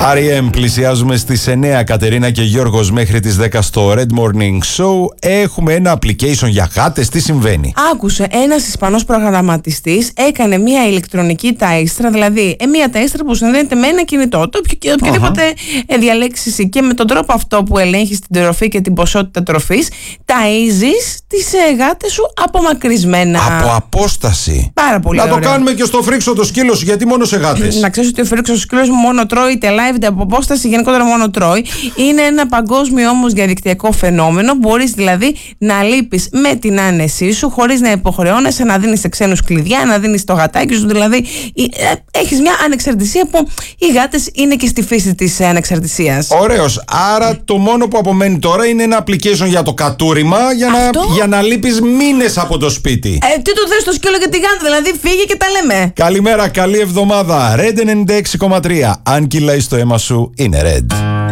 R.E.M. πλησιάζουμε στις 9. Κατερίνα και Γιώργος μέχρι τις 10 στο Red Morning Show. Έχουμε ένα application για γάτες. Τι συμβαίνει? Άκουσε, ένας Ισπανός προγραμματιστής έκανε μια ηλεκτρονική ταΐστρα, δηλαδή μια ταΐστρα που συνδέεται με ένα κινητό. Το οποιοδήποτε διαλέξεις, και με τον τρόπο αυτό που ελέγχεις την τροφή και την ποσότητα τροφής, ταΐζεις τις γάτες σου απομακρυσμένα. Από απόσταση. Πάρα πολύ να ωραίο. το κάνουμε και στο Φρίξο το σκύλο σου, γιατί μόνο σε γάτες? Να ξέρεις ότι ο Φρίξος ο σκύλος μου μόνο τρώει, είτε live είτε από απόσταση, γενικότερα μόνο τρώει. Είναι ένα παγκόσμιο όμως διαδικτυακό φαινόμενο. Μπορείς δηλαδή να λείπεις με την άνεσή σου, χωρίς να υποχρεώνεσαι να δίνεις σε ξένους κλειδιά, να δίνεις το γατάκι σου. Δηλαδή έχεις μια ανεξαρτησία που οι γάτες είναι και στη φύση της ανεξαρτησίας. Ωραίος. Άρα το μόνο που απομένει τώρα είναι ένα application για το κατούριμα για να λείπεις μήνες από το σπίτι. Τι του θες το σκύλο και τη γάτα, δηλαδή φύγε και τα λέμε. Καλημέρα, καλή εβδομάδα. Red 96,3. Αν κυλάει στο αίμα σου, είναι Red.